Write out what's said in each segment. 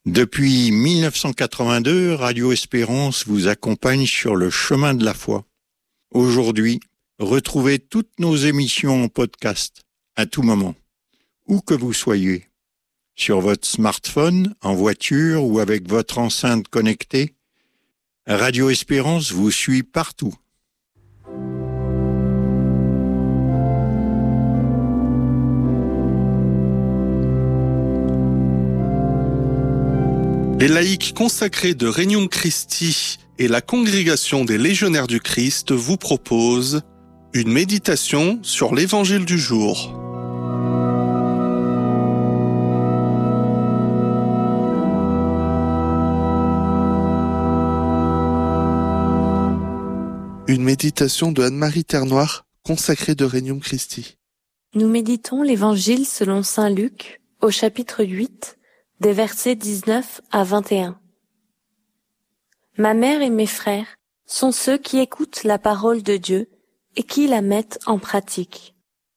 Depuis 1982, Radio Espérance vous accompagne sur le chemin de la foi. Aujourd'hui, retrouvez toutes nos émissions en podcast, à tout moment, où que vous soyez. Sur votre smartphone, en voiture ou avec votre enceinte connectée, Radio Espérance vous suit partout. Les laïcs consacrés de Regnum Christi et la Congrégation des Légionnaires du Christ vous proposent une méditation sur l'Évangile du jour. Une méditation de Anne-Marie Ternoir, consacrée de Regnum Christi. Nous méditons l'Évangile selon saint Luc, au chapitre 8, des versets 19 à 21. Ma mère et mes frères sont ceux qui écoutent la parole de Dieu et qui la mettent en pratique.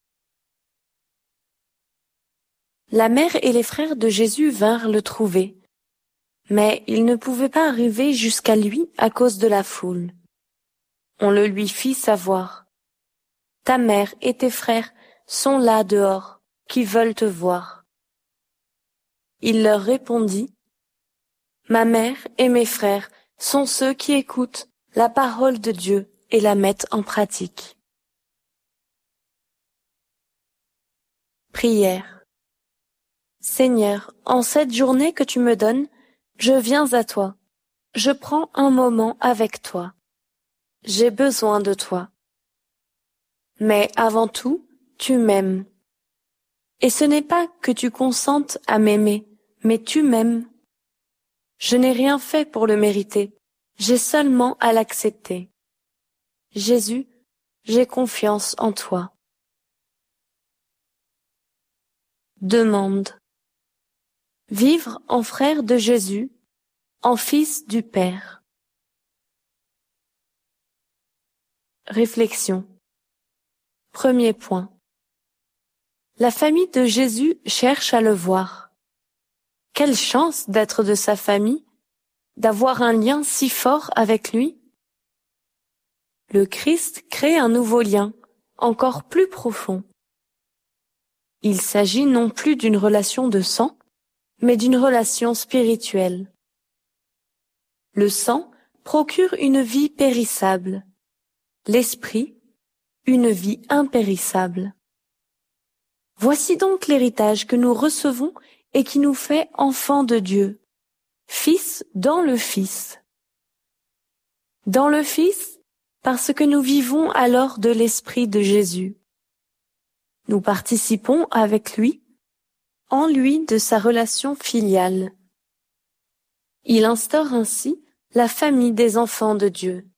La mère et les frères de Jésus vinrent le trouver, mais ils ne pouvaient pas arriver jusqu'à lui à cause de la foule. On le lui fit savoir. Ta mère et tes frères sont là dehors, qui veulent te voir. Il leur répondit, ma mère et mes frères sont ceux qui écoutent la parole de Dieu et la mettent en pratique. Prière. Seigneur, en cette journée que tu me donnes, je viens à toi. Je prends un moment avec toi. J'ai besoin de toi. Mais avant tout, tu m'aimes. Et ce n'est pas que tu consentes à m'aimer, mais tu m'aimes. Je n'ai rien fait pour le mériter, j'ai seulement à l'accepter. Jésus, j'ai confiance en toi. Demande. Vivre en frère de Jésus, en fils du Père. Réflexion. Premier point. La famille de Jésus cherche à le voir. Quelle chance d'être de sa famille, d'avoir un lien si fort avec lui. Le Christ crée un nouveau lien, encore plus profond. Il s'agit non plus d'une relation de sang, mais d'une relation spirituelle. Le sang procure une vie périssable, l'esprit, une vie impérissable. Voici donc l'héritage que nous recevons et qui nous fait enfants de Dieu, fils dans le Fils. Dans le Fils, parce que nous vivons alors de l'Esprit de Jésus. Nous participons avec lui, en lui de sa relation filiale. Il instaure ainsi la famille des enfants de Dieu.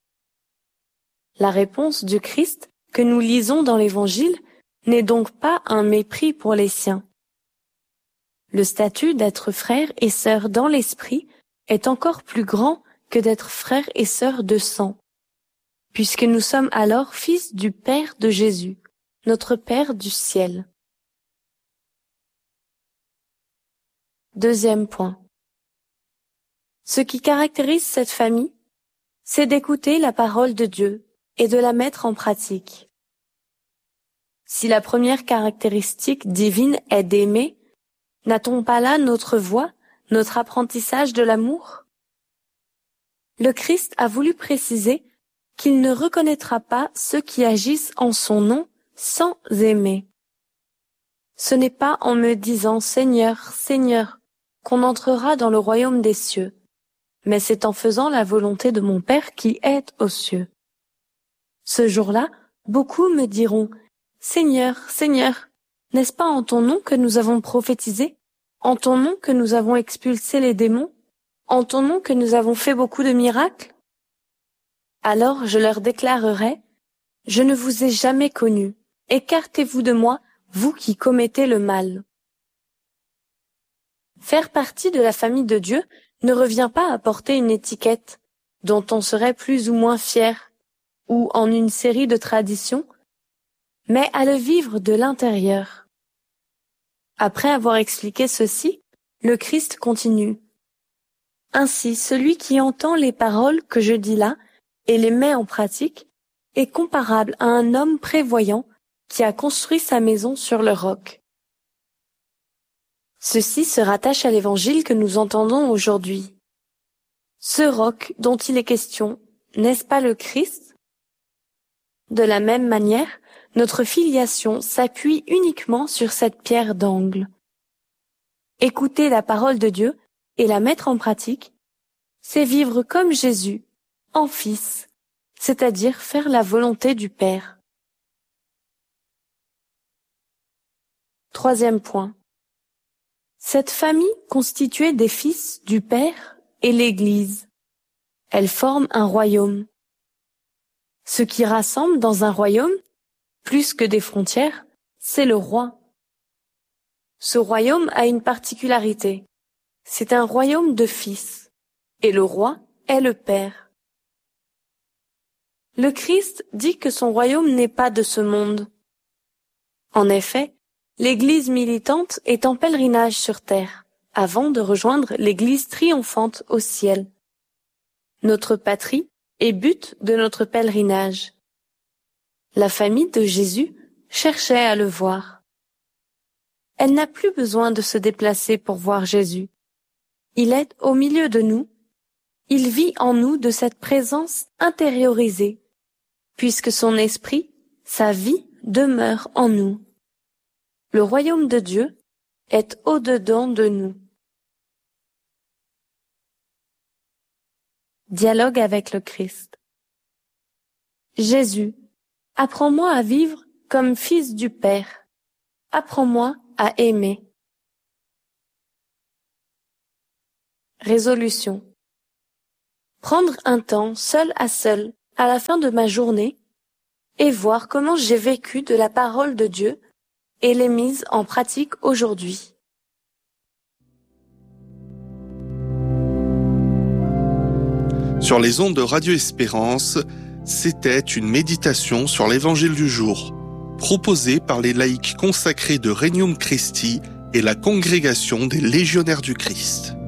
La réponse du Christ que nous lisons dans l'Évangile n'est donc pas un mépris pour les siens. Le statut d'être frère et sœur dans l'esprit est encore plus grand que d'être frère et sœur de sang, puisque nous sommes alors fils du Père de Jésus, notre Père du ciel. Deuxième point. Ce qui caractérise cette famille, c'est d'écouter la parole de Dieu et de la mettre en pratique. Si la première caractéristique divine est d'aimer, n'a-t-on pas là notre voie, notre apprentissage de l'amour? Le Christ a voulu préciser qu'il ne reconnaîtra pas ceux qui agissent en son nom sans aimer. Ce n'est pas en me disant « Seigneur, Seigneur » qu'on entrera dans le royaume des cieux, mais c'est en faisant la volonté de mon Père qui est aux cieux. Ce jour-là, beaucoup me diront « Seigneur, Seigneur, n'est-ce pas en ton nom que nous avons prophétisé? En ton nom que nous avons expulsé les démons? En ton nom que nous avons fait beaucoup de miracles? » Alors je leur déclarerai, « Je ne vous ai jamais connus. Écartez-vous de moi, vous qui commettez le mal. » Faire partie de la famille de Dieu ne revient pas à porter une étiquette dont on serait plus ou moins fier, ou en une série de traditions, mais à le vivre de l'intérieur. Après avoir expliqué ceci, Le Christ continue. Ainsi, celui qui entend les paroles que je dis là et les met en pratique est comparable à un homme prévoyant qui a construit sa maison sur le roc. Ceci se rattache à l'évangile que nous entendons aujourd'hui. Ce roc dont il est question, n'est-ce pas le Christ? De la même manière, notre filiation s'appuie uniquement sur cette pierre d'angle. Écouter la parole de Dieu et la mettre en pratique, c'est vivre comme Jésus, en Fils, c'est-à-dire faire la volonté du Père. Troisième point. Cette famille constituée des fils du Père est l'Église. Elle forme un royaume. Ce qui rassemble dans un royaume, plus que des frontières, c'est le roi. Ce royaume a une particularité. C'est un royaume de fils, et le roi est le Père. Le Christ dit que son royaume n'est pas de ce monde. En effet, l'Église militante est en pèlerinage sur terre, avant de rejoindre l'Église triomphante au ciel. Notre patrie est but de notre pèlerinage. La famille de Jésus cherchait à le voir. Elle n'a plus besoin de se déplacer pour voir Jésus. Il est au milieu de nous. Il vit en nous de cette présence intériorisée, puisque son esprit, sa vie, demeure en nous. Le royaume de Dieu est au-dedans de nous. Dialogue avec le Christ. Jésus, apprends-moi à vivre comme fils du Père. Apprends-moi à aimer. Résolution. Prendre un temps seul à la fin de ma journée et voir comment j'ai vécu de la parole de Dieu et l'ai mise en pratique aujourd'hui. Sur les ondes de Radio Espérance, c'était une méditation sur l'Évangile du jour, proposée par les laïcs consacrés de Regnum Christi et la Congrégation des Légionnaires du Christ.